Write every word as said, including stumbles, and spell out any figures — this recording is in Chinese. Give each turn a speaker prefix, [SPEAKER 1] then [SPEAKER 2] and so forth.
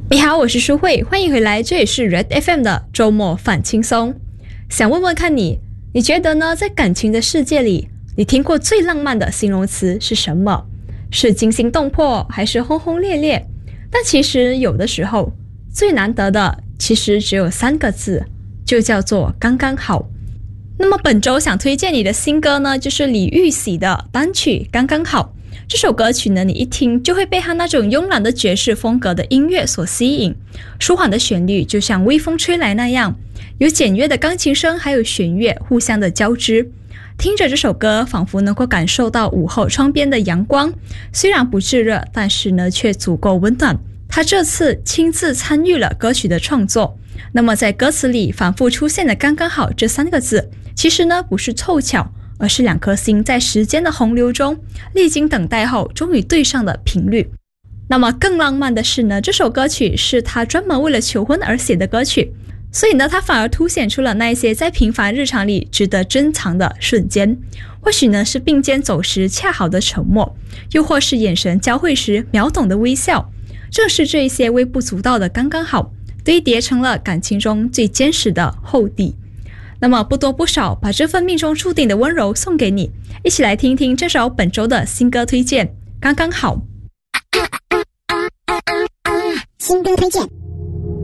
[SPEAKER 1] 你好，我是舒慧，欢迎回来，这里是 Red F M 的周末反轻松。想问问看你，你觉得呢？在感情的世界里，你听过最浪漫的形容词是什么？是惊心动魄，还是轰轰烈烈？但其实有的时候，最难得的其实只有三个字，就叫做刚刚好。那么本周想推荐你的新歌呢，就是李玉玺的单曲《刚刚好》。这首歌曲呢，你一听就会被它那种慵懒的爵士风格的音乐所吸引，舒缓的旋律就像微风吹来那样，有简约的钢琴声还有弦乐互相的交织。听着这首歌，仿佛能够感受到午后窗边的阳光，虽然不炙热，但是呢却足够温暖。他这次亲自参与了歌曲的创作，那么在歌词里反复出现的刚刚好这三个字，其实呢不是凑巧，而是两颗心在时间的洪流中历经等待后终于对上的频率。那么更浪漫的是呢，这首歌曲是他专门为了求婚而写的歌曲，所以呢他反而凸显出了那些在平凡日常里值得珍藏的瞬间。或许呢是并肩走时恰好的沉默，又或是眼神交汇时秒懂的微笑，正是这一些微不足道的刚刚好，堆叠成了感情中最坚实的厚底。那么不多不少，把这份命中注定的温柔送给你，一起来听听这首本周的新歌推荐，刚刚好。
[SPEAKER 2] 新歌推荐。